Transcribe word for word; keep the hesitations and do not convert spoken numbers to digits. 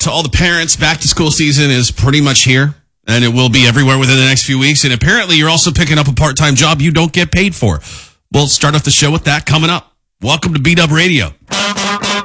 to all the parents, back to school season is pretty much here, and it will be everywhere within the next few weeks. And apparently you're also picking up a part-time job you don't get paid for. We'll start off the show with that coming up. Welcome to B-Dub Radio.